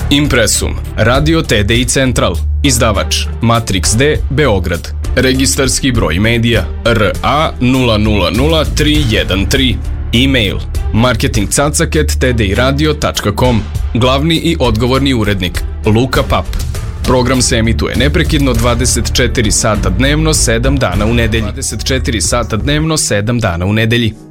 Impresum, Radio TDI Central, izdavač Matrix D, Beograd, registarski broj medija RA 000313, e-mail marketingcacak@tdiradio.com, glavni i odgovorni urednik Luka Pap. Program se emituje neprekidno 24 sata dnevno, 7 dana u nedelji.